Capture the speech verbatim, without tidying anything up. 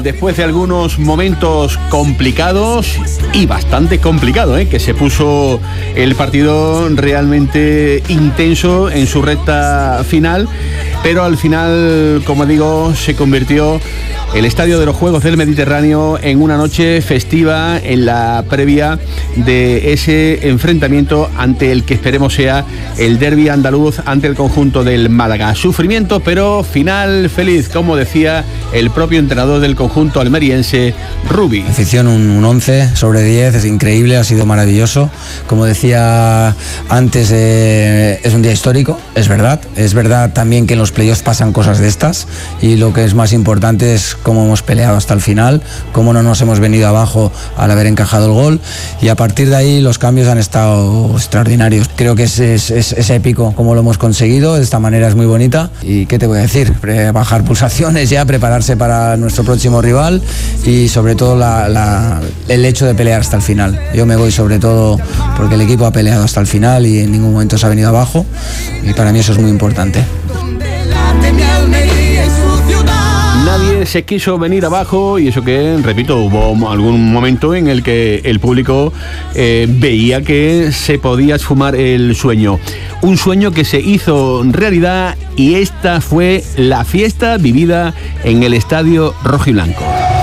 después de algunos momentos complicados y bastante complicado, ¿eh? que se puso el partido realmente intenso en su recta final, pero al final, como digo, se convirtió el Estadio de los Juegos del Mediterráneo en una noche festiva en la previa de ese enfrentamiento ante el que esperemos sea el derbi andaluz ante el conjunto del Málaga. Sufrimiento, pero final feliz, como decía el propio entrenador del conjunto almeriense, Rubi. Afición un, un once sobre diez, es increíble, ha sido maravilloso. Como decía antes, eh, es un día histórico, es verdad. Es verdad también que en los playoffs pasan cosas de estas y lo que es más importante es cómo hemos peleado hasta el final, cómo no nos hemos venido abajo al haber encajado el gol, y a partir de ahí los cambios han estado extraordinarios. Creo que es, es, es, es épico cómo lo hemos conseguido, de esta manera es muy bonita. Y qué te voy a decir, bajar pulsaciones ya, prepararse para nuestro próximo rival y sobre todo la, la, el hecho de pelear hasta el final. Yo me voy sobre todo porque el equipo ha peleado hasta el final y en ningún momento se ha venido abajo, y para mí eso es muy importante. Nadie se quiso venir abajo, y eso que, repito, hubo algún momento en el que el público eh, veía que se podía esfumar el sueño. Un sueño que se hizo realidad, y esta fue la fiesta vivida en el Estadio Rojiblanco.